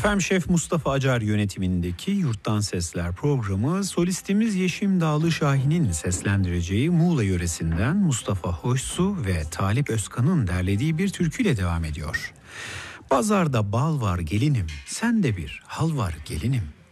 Efendim Şef Mustafa Acar yönetimindeki Yurttan Sesler programı solistimiz Yeşim Dağlı Şahin'in seslendireceği Muğla yöresinden Mustafa Hoşsu ve Talip Özkan'ın derlediği bir türküyle devam ediyor. Pazarda bal var gelinim, sende bir hal var gelinim.